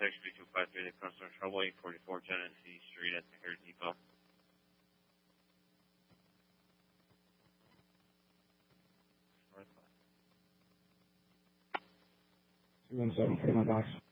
63253, the customer trouble 844 Genesee Street at the Hair Depot. 217, my box.